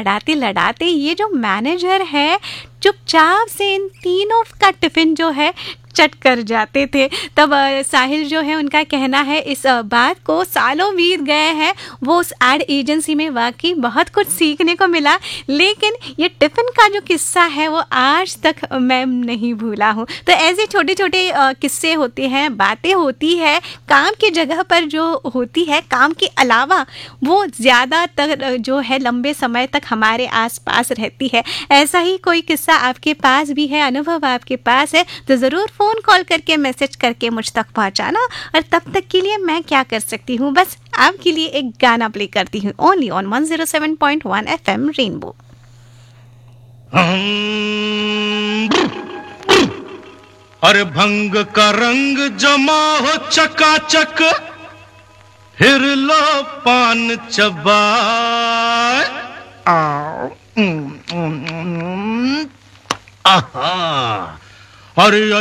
लड़ाते लड़ाते ये जो मैनेजर है चुपचाप से इन तीनों का टिफिन जो है चट कर जाते थे। तब साहिल जो है उनका कहना है इस बात को सालों बीत गए हैं, वो उस एड एजेंसी में वाकई बहुत कुछ सीखने को मिला, लेकिन ये टिफ़िन का जो किस्सा है वो आज तक मैं नहीं भूला हूँ। तो ऐसे छोटे छोटे किस्से होते हैं, बातें होती है काम की जगह पर जो होती है, काम के अलावा वो ज़्यादातर जो है लंबे समय तक हमारे आसपास रहती है। ऐसा ही कोई किस्सा आपके पास भी है, अनुभव आपके पास है तो ज़रूर फ़ोन कॉल करके मैसेज करके मुझ तक पहुंचाना। और तब तक के लिए मैं क्या कर सकती हूँ, बस आपके लिए एक गाना प्ले करती हूँ ओनली ऑन 107.1 FM रेनबो। अरे भंग का रंग जमा हो चकाचक, फिर लो पान चबाए। आहा, अरे